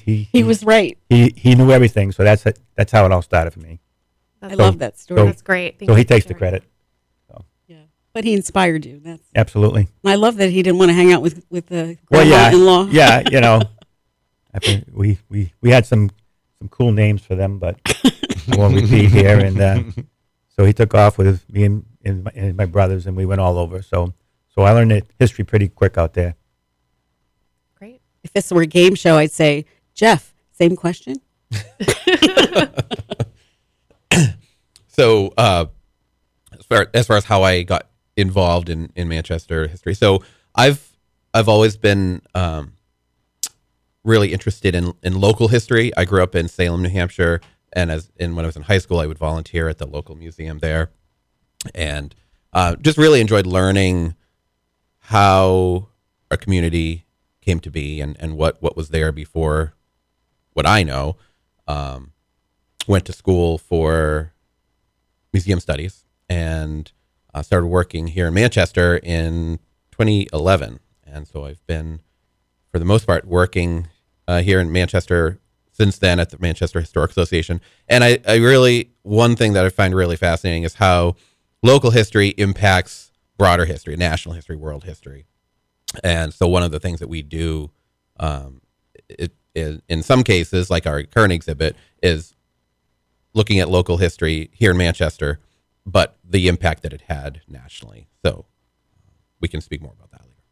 he was right. He knew everything. So that's how it all started for me. I love that story. That's great. So he takes the credit. Yeah, but he inspired you. That's Absolutely. And I love that he didn't want to hang out with the Well, yeah, grandma-in-law. yeah, I think we had some cool names for them, but I won't repeat here. And so he took off with me and my brothers, and we went all over. So I learned history pretty quick out there. Great. If this were a game show, I'd say, Jeff, same question. So as far as how I got involved in Manchester history, so I've always been really interested in local history. I grew up in Salem, New Hampshire, and when I was in high school, I would volunteer at the local museum there, and just really enjoyed learning how our community came to be and what was there before what I know. Went to school for museum studies and started working here in Manchester in 2011. And so I've been, for the most part, working here in Manchester since then at the Manchester Historic Association. And I really, one thing that I find really fascinating is how local history impacts broader history, national history, world history. And so one of the things that we do in some cases, like our current exhibit, is looking at local history here in Manchester, but the impact that it had nationally. So we can speak more about that later.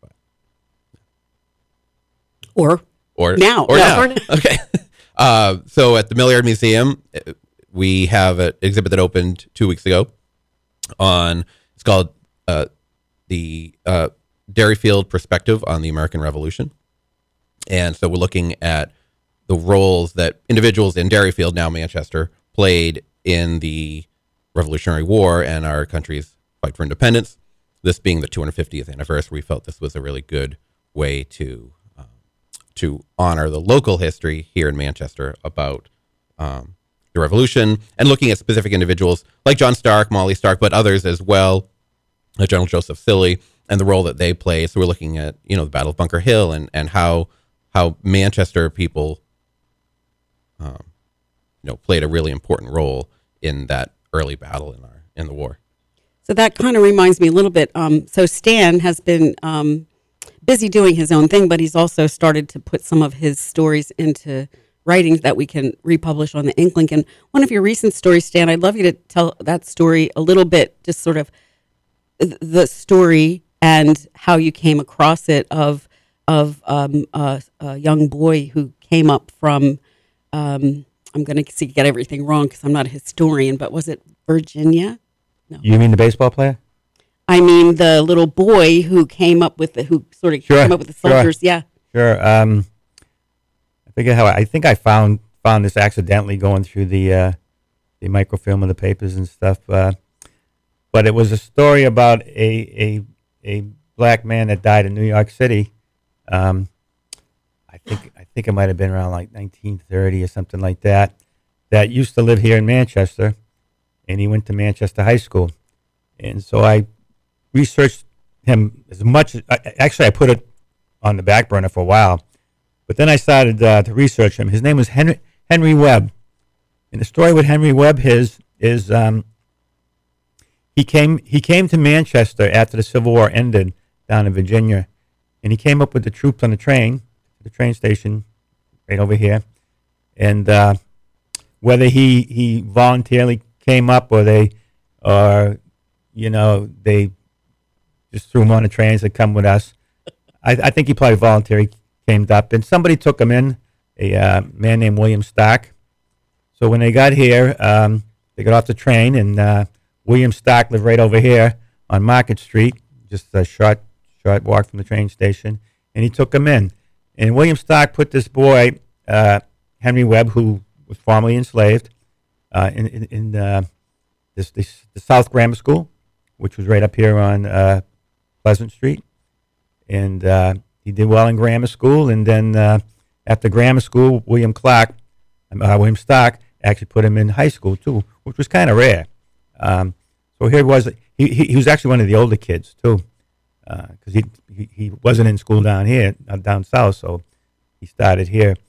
But Or now. Okay. So at the Millyard Museum, we have an exhibit that opened 2 weeks ago it's called the Derryfield Perspective on the American Revolution. And so we're looking at the roles that individuals in Derryfield, now Manchester, played in the Revolutionary War and our country's fight for independence. This being the 250th anniversary, we felt this was a really good way to honor the local history here in Manchester about the Revolution, and looking at specific individuals like John Stark, Molly Stark, but others as well, like General Joseph Silly, and the role that they play. So we're looking at, the Battle of Bunker Hill and how Manchester people played a really important role in that early battle in the war. So that kind of reminds me a little bit. So Stan has been busy doing his own thing, but he's also started to put some of his stories into writings that we can republish on the Inklink. And one of your recent stories, Stan, I'd love you to tell that story a little bit, just sort of the story and how you came across it of a young boy who came up from, I'm going to get everything wrong because I'm not a historian, but was it Virginia? No. You mean the baseball player? I mean the little boy who came up with came up with the soldiers. Sure. Yeah. Sure. I forget how. I think I found this accidentally going through the microfilm of the papers and stuff. But it was a story about a black man that died in New York City. I think it might have been around like 1930 or something like that. That used to live here in Manchester, and he went to Manchester High School, and so I researched him as much. Actually, I put it on the back burner for a while, but then I started to research him. His name was Henry Webb, and the story with Henry Webb is he came to Manchester after the Civil War ended down in Virginia, and he came up with the troops on the train station right over here, and whether he voluntarily came up or they just threw him on the train and said, "Come with us." I think he probably voluntarily came up, and somebody took him in, a man named William Stark. So when they got here, they got off the train, and William Stark lived right over here on Market Street, just a short walk from the train station, and he took him in. And William Stark put this boy, Henry Webb, who was formerly enslaved, in the South Grammar School, which was right up here on Pleasant Street. And he did well in grammar school. And then after grammar school, William Stark actually put him in high school, too, which was kind of rare. So here he was. He was actually one of the older kids, too, because he wasn't in school down south, so he started here.